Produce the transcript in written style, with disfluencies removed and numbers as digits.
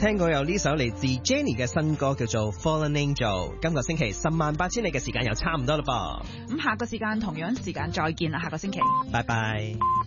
聽過有呢首嚟自 Jenny 嘅新歌叫做 Fallen Angel。今個星期108000里嘅時間又差唔多啦噃。 咁下個時間同樣時間再見啦，下個星期。 拜拜。